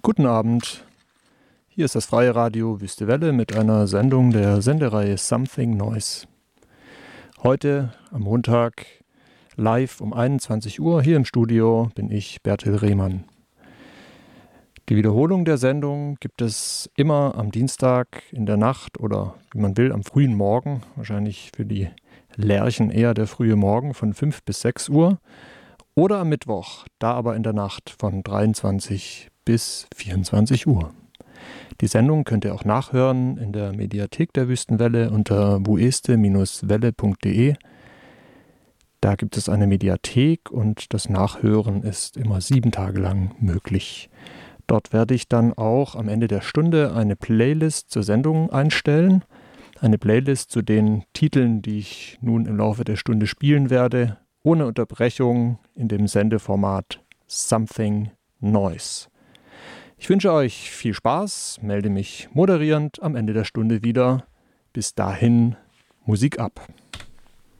Guten Abend, hier ist das Freie Radio Wüste Welle mit einer Sendung der Sendereihe Something Noise. Heute am Montag live um 21 Uhr hier im Studio bin ich, Bertil Rehmann. Die Wiederholung der Sendung gibt es immer am Dienstag in der Nacht oder, wie man will, am frühen Morgen, wahrscheinlich für die Lerchen eher der frühe Morgen von 5 bis 6 Uhr oder am Mittwoch, da aber in der Nacht von 23 bis 24 Uhr. Die Sendung könnt ihr auch nachhören in der Mediathek der Wüstenwelle unter wueste-welle.de. Da gibt es eine Mediathek und das Nachhören ist immer 7 Tage lang möglich. Dort werde ich dann auch am Ende der Stunde eine Playlist zur Sendung einstellen. Eine Playlist zu den Titeln, die ich nun im Laufe der Stunde spielen werde, ohne Unterbrechung in dem Sendeformat Something Noise. Ich wünsche euch viel Spaß, melde mich moderierend am Ende der Stunde wieder. Bis dahin, Musik ab.